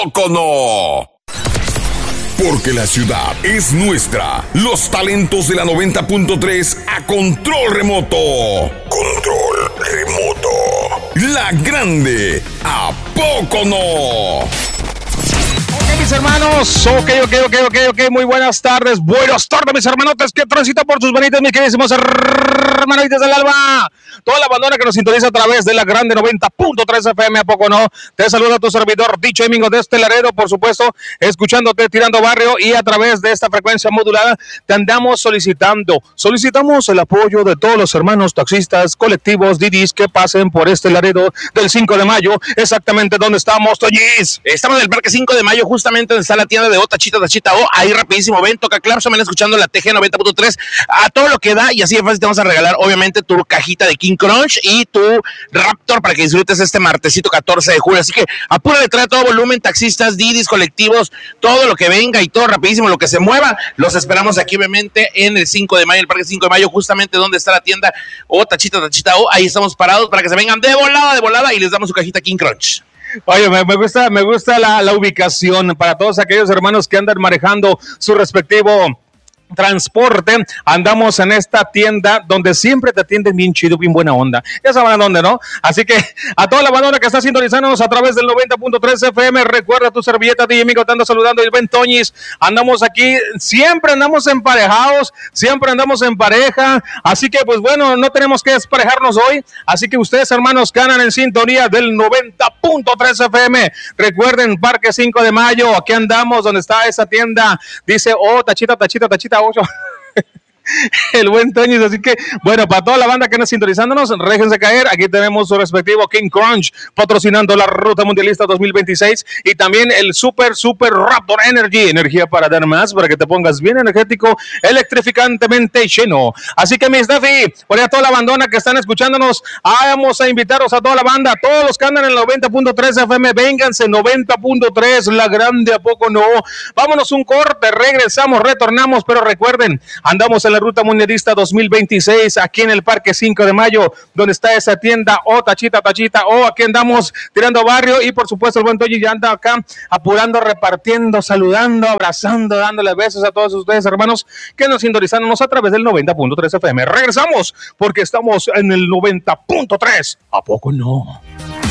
poco no? Porque la ciudad es nuestra. Los talentos de la 90.3 a control remoto. Control remoto. La grande, ¿a poco no? Ok, mis hermanos. Ok. Muy buenas tardes. Buenas tardes, mis hermanotes que transitan por sus venitas, mis queridísimos hermanitos del alba. Toda la bandera que nos sintoniza a través de la grande 90.3 FM, ¿a poco no? Te saluda tu servidor, Dicho Domingo desde Laredo, por supuesto, escuchándote Tirando Barrio, y a través de esta frecuencia modulada te andamos solicitamos el apoyo de todos los hermanos taxistas, colectivos, didis que pasen por este Laredo del 5 de mayo, exactamente donde estamos, Toñis. Estamos en el Parque 5 de mayo, justamente donde está la tienda de Tachita O, ahí rapidísimo, ven, toca claro, también escuchando la TG 90.3, a todo lo que da, y así de fácil te vamos a regalar, obviamente, tu cajita de King Crunch y tu Raptor para que disfrutes este martesito 14 de julio. Así que apúrale, trae todo volumen, taxistas, didis, colectivos, todo lo que venga y todo rapidísimo, lo que se mueva. Los esperamos aquí, obviamente, en el 5 de mayo, el Parque 5 de mayo, justamente donde está la tienda Tachita O. Ahí estamos parados para que se vengan de volada y les damos su cajita King Crunch. Oye, me gusta la ubicación para todos aquellos hermanos que andan manejando su respectivo transporte. Andamos en esta tienda donde siempre te atienden bien chido, bien buena onda. Ya saben dónde, ¿no? Así que a toda la bandera que está sintonizándonos a través del 90.3 FM, recuerda tu servilleta de amigo, te ando saludando, el Ben Toñis. Andamos aquí, siempre andamos emparejados, siempre andamos en pareja. Así que, pues bueno, no tenemos que desparejarnos hoy. Así que ustedes, hermanos, que andan en sintonía del 90.3 FM, recuerden, Parque 5 de mayo, aquí andamos donde está esa tienda. Dice, Tachita O. El buen Toñis, así que bueno, para toda la banda que anda sintonizándonos, déjense caer, aquí tenemos su respectivo King Crunch patrocinando la Ruta Mundialista 2026 y también el Super Raptor Energy, energía para dar más, para que te pongas bien energético, electrificantemente lleno. Así que mis Steffi, por ahí a toda la bandona que están escuchándonos, vamos a invitaros a toda la banda, todos los que andan en el 90.3 FM, vénganse, 90.3, la grande, ¿a poco no? Vámonos un corte, regresamos, retornamos, pero recuerden, andamos en la Ruta Mundialista 2026, aquí en el Parque 5 de mayo, donde está esa tienda Tachita O. Aquí andamos tirando barrio y por supuesto el buen Toñi ya anda acá apurando, repartiendo, saludando, abrazando, dándole besos a todos ustedes, hermanos, que nos sintonizándonos a través del 90.3 FM. Regresamos porque estamos en el 90.3. ¿A poco no?